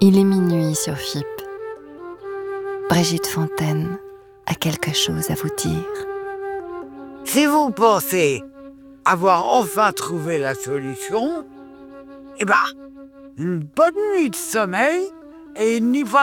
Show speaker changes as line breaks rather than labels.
Il est minuit sur FIP. Brigitte Fontaine a quelque chose à vous dire.
Si vous pensez avoir enfin trouvé la solution, une bonne nuit de sommeil et n'y voilà